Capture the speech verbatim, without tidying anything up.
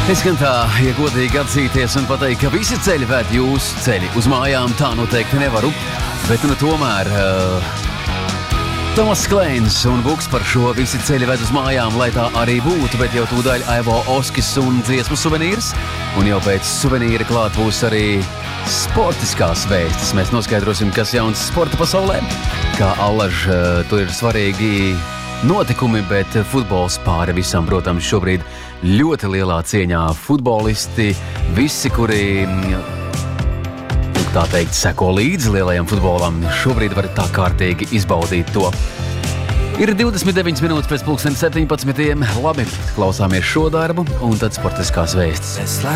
Es gan tā, ja godīgi atzīties un pateikt, ka visi ceļi ved jūsu ceļi uz mājām, tā noteikti nevaru, bet nu tomēr uh, Tomas Kleins un Buks par šo visi ceļi ved uz mājām, lai tā arī būtu, bet jau tūdaļ Aivo Oskis un dziesmu suvenīrs, un jau pēc suvenīra klāt būs arī sportiskās vēstis. Mēs noskaidrosim, kas jauns sporta pasaulē, kā allaž uh, tur ir svarīgi notikumi, bet futbols pāri visam, protams, šobrīd ļoti lielā cieņā futbolisti, visi, kuri, tā teikt, seko līdzi lielajam futbolam, šobrīd var tā kārtīgi izbaudīt to. Ir divdesmit deviņas minūtes pēc pulksten septiņpadsmitiem. Labi, klausāmies šo darbu un tad sportiskās vēstis.